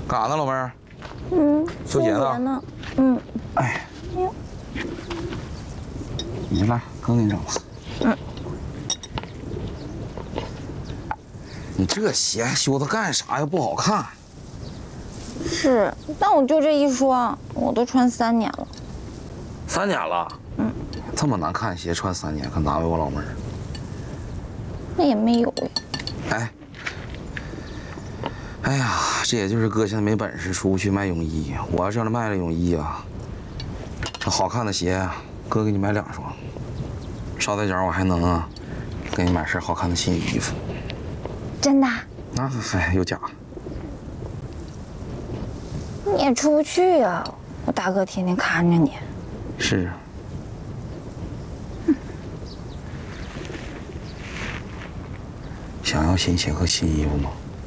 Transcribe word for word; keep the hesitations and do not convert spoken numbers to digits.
干啥呢，老妹儿？ 嗯， 修鞋呢？ 呢。嗯。 哎。 哎呦。 你来，哥给你整吧。嗯。你这鞋修它干啥呀？不好看。 是，但我就这一双，我都穿三年了。 三年了？ 嗯。 这么难看鞋穿三年，可难为我老妹儿。 那也没有呀。 哎。哎呀，这也就是哥现在没本事出去卖泳衣。我要是让他卖了泳衣啊，这好看的鞋，哥给你买两双。捎带脚我还能啊，给你买身好看的新衣服。 真的？ 那还有假？ 你也出不去呀，我大哥天天看着你。 是啊。想要新鞋和新衣服吗？